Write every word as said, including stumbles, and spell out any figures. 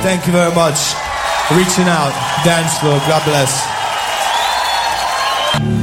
Thank you very much. Reaching out, dance floor. God bless.